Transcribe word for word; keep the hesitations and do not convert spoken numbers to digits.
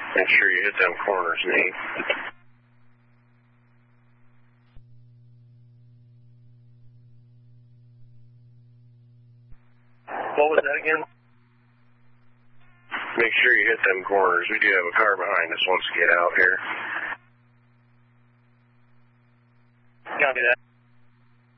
Make sure you hit them corners, Nate. What was that again? Make sure you hit them corners. We do have a car behind us wants to get out here. Copy that.